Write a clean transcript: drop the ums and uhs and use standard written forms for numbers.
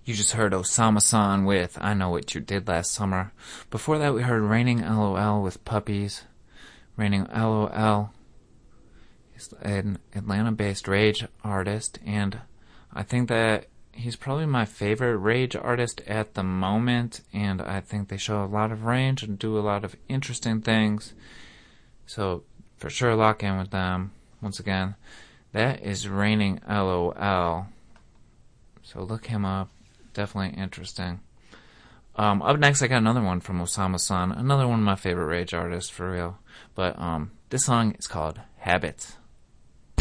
You just heard Osama-san with I Know What You Did Last Summer. Before that, we heard Raining LOL with Puppies. Raining LOL is an Atlanta-based rage artist, and I think that he's probably my favorite rage artist at the moment, and I think they show a lot of range and do a lot of interesting things. So, for sure, lock in with them. Once again, that is Raining LOL. So look him up. Definitely interesting. Up next, I got another one from Osama-san. Another one of my favorite rage artists, for real. But this song is called Habits.